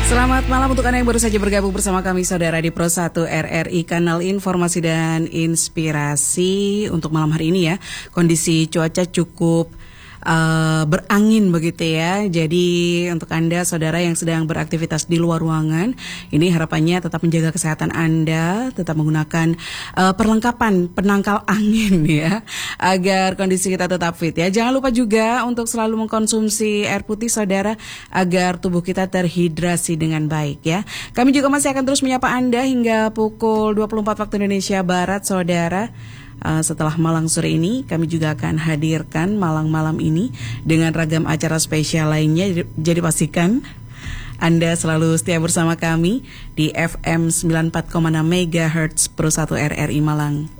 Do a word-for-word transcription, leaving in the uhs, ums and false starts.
Selamat malam untuk Anda yang baru saja bergabung bersama kami saudara di Pro satu R R I Kanal Informasi dan Inspirasi. Untuk malam hari ini ya, kondisi cuaca cukup Uh, berangin begitu ya. Jadi untuk Anda saudara yang sedang beraktivitas di luar ruangan, ini harapannya tetap menjaga kesehatan Anda, tetap menggunakan uh, perlengkapan penangkal angin ya, agar kondisi kita tetap fit ya. Jangan lupa juga untuk selalu mengkonsumsi air putih saudara, agar tubuh kita terhidrasi dengan baik ya. Kami juga masih akan terus menyapa Anda hingga pukul dua puluh empat waktu Indonesia Barat saudara. Uh, setelah Malang sore ini, kami juga akan hadirkan Malang malam ini dengan ragam acara spesial lainnya. Jadi pastikan Anda selalu setia bersama kami di F M sembilan puluh empat koma enam megahertz Pro satu R R I Malang.